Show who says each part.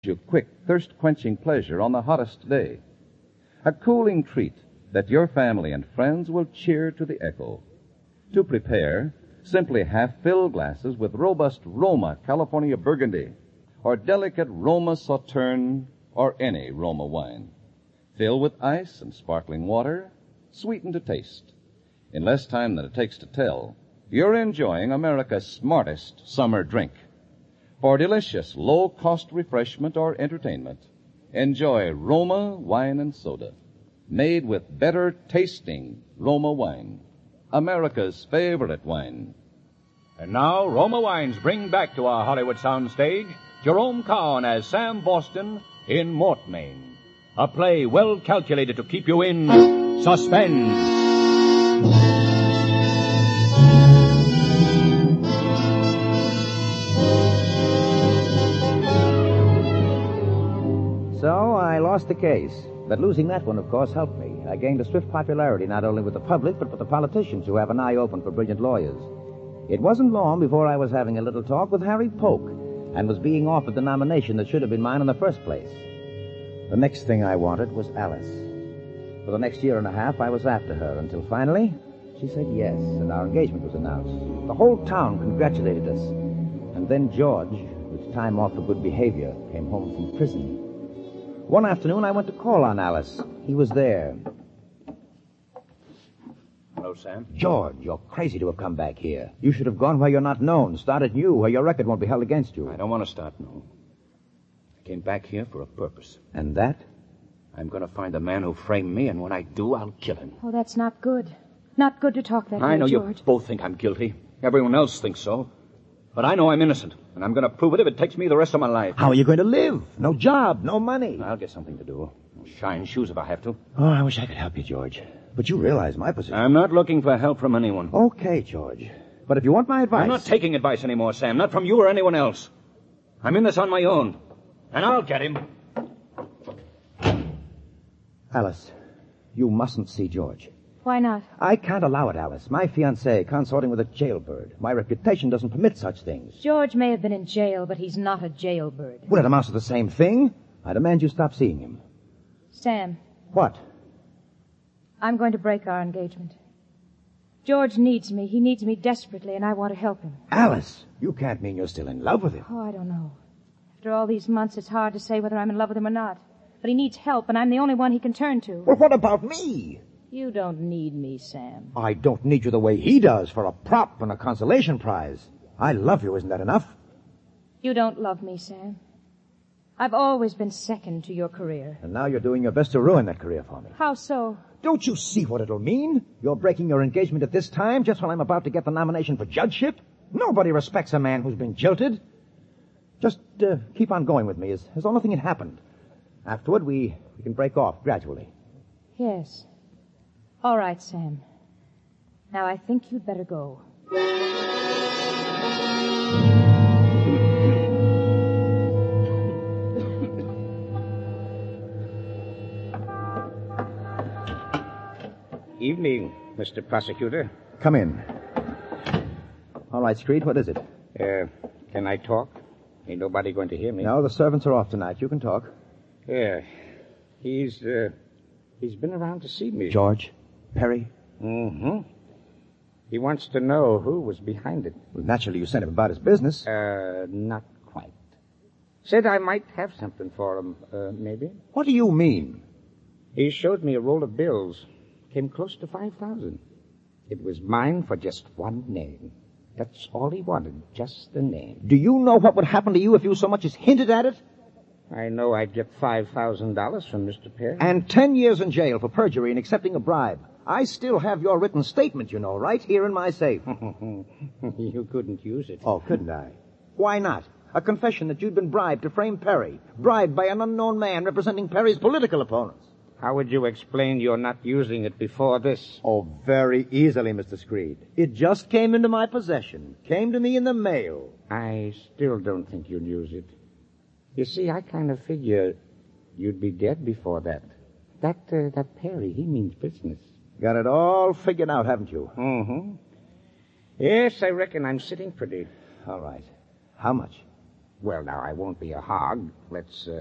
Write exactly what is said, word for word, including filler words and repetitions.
Speaker 1: you quick, thirst-quenching pleasure on the hottest day. A cooling treat that your family and friends will cheer to the echo. To prepare, simply half-fill glasses with robust Roma California Burgundy or delicate Roma Sauterne or any Roma wine. Fill with ice and sparkling water, sweeten to taste. In less time than it takes to tell, you're enjoying America's smartest summer drink. For delicious, low-cost refreshment or entertainment, enjoy Roma Wine and Soda, made with better-tasting Roma wine, America's favorite wine.
Speaker 2: And now, Roma Wines bring back to our Hollywood soundstage Jerome Cowan as Sam Boston in Mortmain, a play well calculated to keep you in suspense.
Speaker 3: So I lost the case. But losing that one, of course, helped me. I gained a swift popularity not only with the public, but with the politicians who have an eye open for brilliant lawyers. It wasn't long before I was having a little talk with Harry Polk and was being offered the nomination that should have been mine in the first place. The next thing I wanted was Alice. For the next year and a half, I was after her until finally she said yes, and our engagement was announced. The whole town congratulated us. And then George, with time off for good behavior, came home from prison. One afternoon, I went to call on Alice. He was there.
Speaker 2: Hello, Sam.
Speaker 3: George, you're crazy to have come back here. You should have gone where you're not known, started new, where your record won't be held against you.
Speaker 2: I don't want to start new. I came back here for a purpose.
Speaker 3: And that?
Speaker 2: I'm going to find the man who framed me, and when I do, I'll kill him.
Speaker 4: Oh, that's not good. Not good to talk that
Speaker 2: I
Speaker 4: way,
Speaker 2: know
Speaker 4: George.
Speaker 2: you both think I'm guilty. Everyone else thinks so. But I know I'm innocent, and I'm going to prove it if it takes me the rest of my life.
Speaker 3: How are you going to live? No job, no money.
Speaker 2: I'll get something to do. I'll shine shoes if I have to.
Speaker 3: Oh, I wish I could help you, George. But you realize my position.
Speaker 2: I'm not looking for help from anyone.
Speaker 3: Okay, George. But if you want my advice...
Speaker 2: I'm not taking advice anymore, Sam. Not from you or anyone else. I'm in this on my own. And I'll get him.
Speaker 3: Alice, you mustn't see George.
Speaker 4: Why not?
Speaker 3: I can't allow it, Alice. My fiancé consorting with a jailbird. My reputation doesn't permit such things.
Speaker 4: George may have been in jail, but he's not a jailbird.
Speaker 3: Well, it amounts to the same thing. I demand you stop seeing him.
Speaker 4: Sam.
Speaker 3: What?
Speaker 4: I'm going to break our engagement. George needs me. He needs me desperately, and I want to help him.
Speaker 3: Alice, you can't mean you're still in love with him.
Speaker 4: Oh, I don't know. After all these months, it's hard to say whether I'm in love with him or not. But he needs help, and I'm the only one he can turn to.
Speaker 3: Well, what about me?
Speaker 4: You don't need me, Sam.
Speaker 3: I don't need you the way he does for a prop and a consolation prize. I love you, isn't that enough?
Speaker 4: You don't love me, Sam. I've always been second to your career.
Speaker 3: And now you're doing your best to ruin that career for me.
Speaker 4: How so?
Speaker 3: Don't you see what it'll mean? You're breaking your engagement at this time, just when I'm about to get the nomination for judgeship? Nobody respects a man who's been jilted. Just uh, keep on going with me as, as though nothing had happened. Afterward, we, we can break off gradually.
Speaker 4: Yes. All right, Sam. Now I think you'd better go.
Speaker 5: Evening, Mister Prosecutor.
Speaker 3: Come in. All right, Screed, what is it?
Speaker 5: Uh, can I talk? Ain't nobody going to hear me.
Speaker 3: No, the servants are off tonight. You can talk.
Speaker 5: Yeah. He's, uh, he's been around to see me.
Speaker 3: George? Perry?
Speaker 5: Mm-hmm. He wants to know who was behind it.
Speaker 3: Well, naturally, you sent him about his business.
Speaker 5: Uh, not quite. Said I might have something for him, uh, maybe.
Speaker 3: What do you mean?
Speaker 5: He showed me a roll of bills. Came close to five thousand. It was mine for just one name. That's all he wanted, just the name.
Speaker 3: Do you know what would happen to you if you so much as hinted at it?
Speaker 5: I know I'd get five thousand dollars from Mister Perry.
Speaker 3: And ten years in jail for perjury and accepting a bribe. I still have your written statement, you know, right here in my safe.
Speaker 5: You couldn't use it.
Speaker 3: Oh, couldn't I? Why not? A confession that you'd been bribed to frame Perry. Bribed by an unknown man representing Perry's political opponents.
Speaker 5: How would you explain you're not using it before this?
Speaker 3: Oh, very easily, Mister Screed. It just came into my possession. Came to me in the mail.
Speaker 5: I still don't think you'll use it. You see, I kind of figure you'd be dead before that. That, uh, that Perry, he means business.
Speaker 3: Got it all figured out, haven't you?
Speaker 5: Mm-hmm. Yes, I reckon I'm sitting pretty.
Speaker 3: All right. How much?
Speaker 5: Well, now, I won't be a hog. Let's, uh,